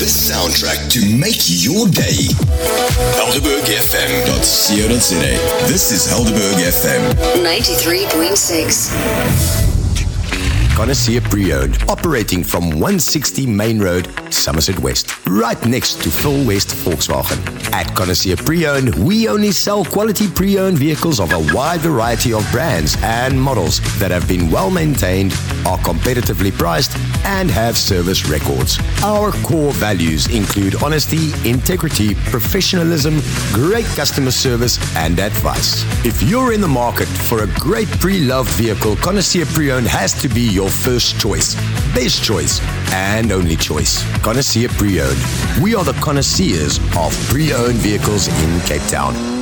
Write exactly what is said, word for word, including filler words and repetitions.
the soundtrack to make your day. Helderberg F M dot co dot za. This is Helderberg F M ninety-three point six. Connoisseur Pre-Owned, operating from one sixty Main Road, Somerset West, right next to Phil West Volkswagen. At Connoisseur Pre-Owned, we only sell quality pre-owned vehicles of a wide variety of brands and models that have been well maintained, are competitively priced, and have service records. Our core values include honesty, integrity, professionalism, great customer service, and advice. If you're in the market for a great pre-loved vehicle, Connoisseur Pre-Owned has to be your first choice, best choice, and only choice. Connoisseur Pre-Owned. We are the connoisseurs of pre-owned vehicles in Cape Town.